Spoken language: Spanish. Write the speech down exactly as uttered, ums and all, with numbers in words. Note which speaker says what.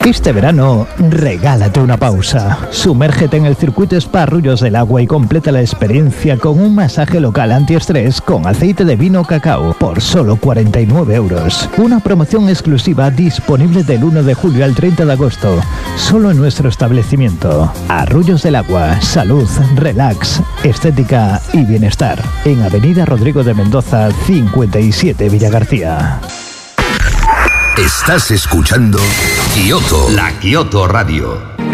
Speaker 1: Este verano, regálate una pausa. Sumérgete en el circuito Spa Arroyos del Agua y completa la experiencia con un masaje local antiestrés con aceite de vino cacao por solo cuarenta y nueve euros. Una promoción exclusiva disponible del uno de julio al treinta de agosto, solo en nuestro establecimiento. Arroyos del Agua, salud, relax, estética y bienestar. En Avenida Rodrigo de Mendoza, cincuenta y siete, Villagarcía.
Speaker 2: Estás escuchando Kioto, la Kioto Radio.